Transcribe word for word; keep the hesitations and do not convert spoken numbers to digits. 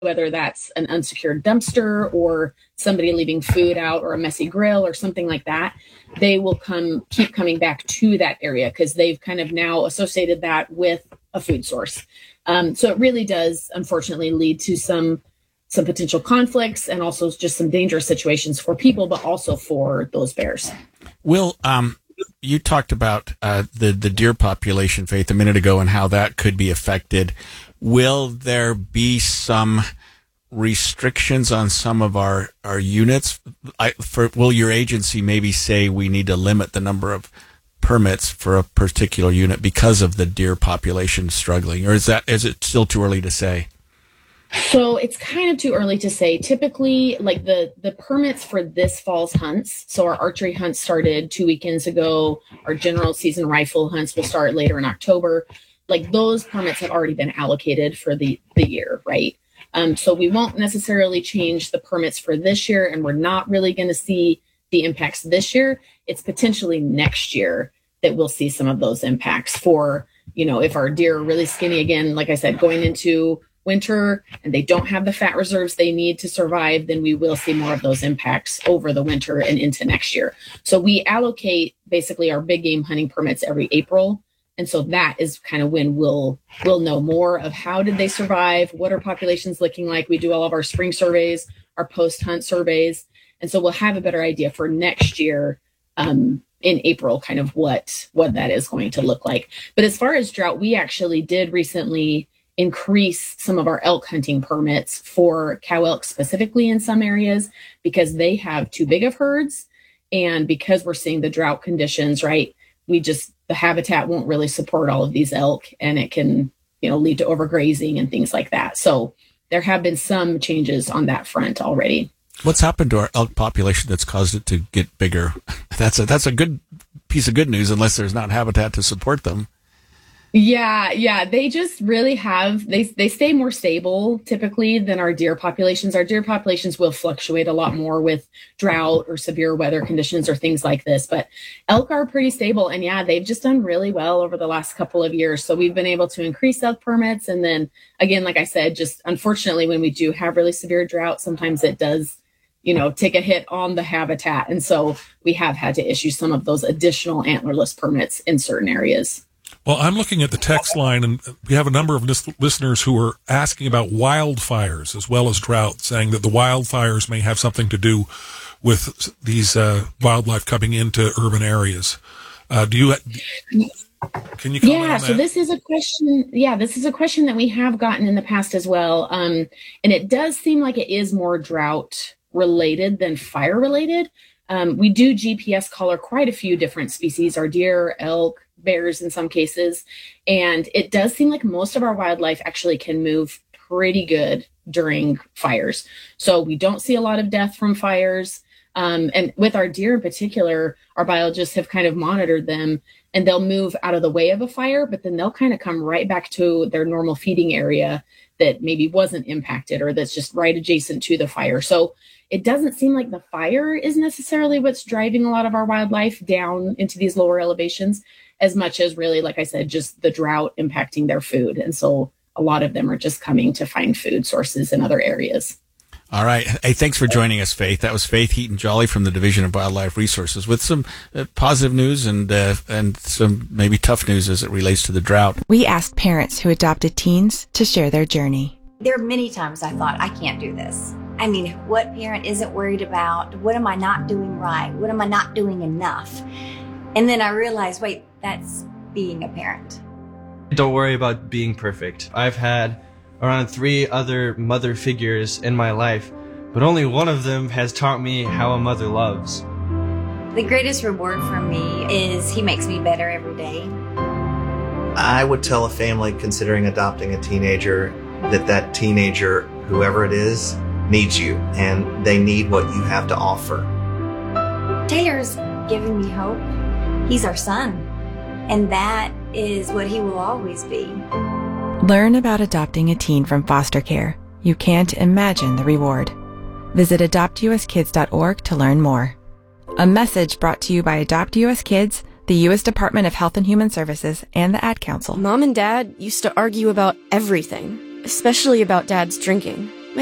whether that's an unsecured dumpster or somebody leaving food out or a messy grill or something like that, they will come keep coming back to that area because they've kind of now associated that with a food source. Um, so it really does, unfortunately, lead to some some potential conflicts and also just some dangerous situations for people, but also for those bears. Will, um, you talked about uh, the, the deer population, Faith, a minute ago and how that could be affected. Will there be some restrictions on some of our, our units? I, for, will your agency maybe say we need to limit the number of permits for a particular unit because of the deer population struggling? Or is that is it still too early to say? So it's kind of too early to say. Typically, like the, the permits for this fall's hunts, so our archery hunt started two weekends ago. Our general season rifle hunts will start later in October. Like those permits have already been allocated for the, the year, right? Um, so we won't necessarily change the permits for this year, and we're not really going to see the impacts this year. It's potentially next year that we'll see some of those impacts for, you know, if our deer are really skinny again, like I said, going into winter and they don't have the fat reserves they need to survive, then we will see more of those impacts over the winter and into next year. So we allocate basically our big game hunting permits every April. And so that is kind of when we'll we'll know more of how did they survive, what are populations looking like. We do all of our spring surveys, our post-hunt surveys. And so we'll have a better idea for next year um, in April, kind of what, what that is going to look like. But as far as drought, we actually did recently increase some of our elk hunting permits for cow elk specifically in some areas because they have too big of herds. And because we're seeing the drought conditions, right, we just, the habitat won't really support all of these elk, and it can, you know, lead to overgrazing and things like that. So there have been some changes on that front already. What's happened to our elk population that's caused it to get bigger? That's a, that's a good piece of good news, unless there's not habitat to support them. Yeah, yeah, they just really have, they they stay more stable typically than our deer populations. Our deer populations will fluctuate a lot more with drought or severe weather conditions or things like this, but elk are pretty stable. And yeah, they've just done really well over the last couple of years. So we've been able to increase elk permits. And then again, like I said, just unfortunately, when we do have really severe drought, sometimes it does, you know, take a hit on the habitat. And so we have had to issue some of those additional antlerless permits in certain areas. Well, I'm looking at the text line, and we have a number of lis- listeners who are asking about wildfires as well as drought, saying that the wildfires may have something to do with these uh, wildlife coming into urban areas. Uh, do you? Can you comment yeah, on that? So this is a question. Yeah, this is a question that we have gotten in the past as well, um, and it does seem like it is more drought related than fire related. Um, we do G P S collar quite a few different species: our deer, elk, bears in some cases. And it does seem like most of our wildlife actually can move pretty good during fires. So we don't see a lot of death from fires. Um, and with our deer in particular, our biologists have kind of monitored them, and they'll move out of the way of a fire, but then they'll kind of come right back to their normal feeding area that maybe wasn't impacted or that's just right adjacent to the fire. So it doesn't seem like the fire is necessarily what's driving a lot of our wildlife down into these lower elevations, as much as really, like I said, just the drought impacting their food. And so a lot of them are just coming to find food sources in other areas. All right. Hey, thanks for joining us, Faith. That was Faith Heaton-Jolly from the Division of Wildlife Resources with some uh, positive news and uh, and some maybe tough news as it relates to the drought. We asked parents who adopted teens to share their journey. There are many times I thought, I can't do this. I mean, what parent isn't worried about? What am I not doing right? What am I not doing enough? And then I realized, wait, that's being a parent. Don't worry about being perfect. I've had around three other mother figures in my life, but only one of them has taught me how a mother loves. The greatest reward for me is he makes me better every day. I would tell a family considering adopting a teenager that that teenager, whoever it is, needs you, and they need what you have to offer. Taylor's giving me hope. He's our son, and that is what he will always be. Learn about adopting a teen from foster care. You can't imagine the reward. Visit adopt u s kids dot org to learn more. A message brought to you by Adopt U S Kids, the U S Department of Health and Human Services, and the Ad Council. Mom and Dad used to argue about everything, especially about Dad's drinking.